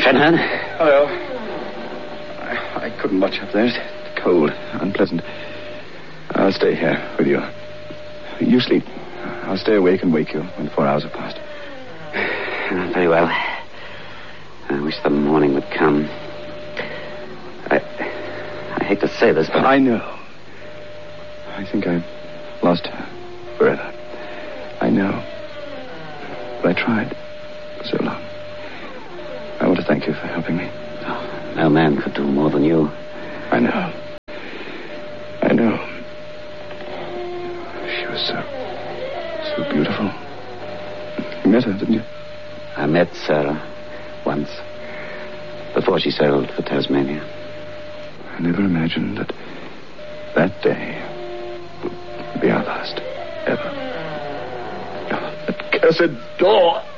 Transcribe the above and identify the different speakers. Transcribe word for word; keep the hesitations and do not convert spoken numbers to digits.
Speaker 1: Shannon.
Speaker 2: Hello. I, I couldn't watch up there. It's cold, unpleasant. I'll stay here with you. You sleep. I'll stay awake and wake you when the four hours have passed.
Speaker 1: Very well. I wish the morning would come. I, I hate to say this, but...
Speaker 2: I know. I think I've lost her forever. I know. But I tried for so long. I want to thank you for helping me.
Speaker 1: Oh, no man could do more than you.
Speaker 2: I know. I know. She was so... so beautiful. You met her, didn't you?
Speaker 1: I met Sarah once. Before she sailed for Tasmania.
Speaker 2: I never imagined that that day would be our last ever. Oh, that cursed door!